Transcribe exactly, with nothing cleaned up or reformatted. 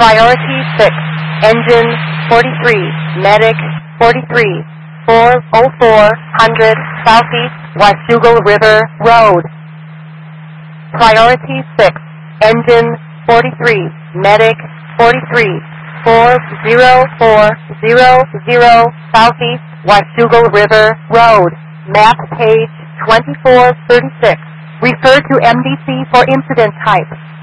Priority six, engine forty-three, medic forty-three, four oh four hundred Southeast Washougal River Road. Priority six, engine forty-three, medic forty-three, four oh four hundred Southeast Washougal River Road. Map page twenty-four thirty-six. Refer to M D C for incident type.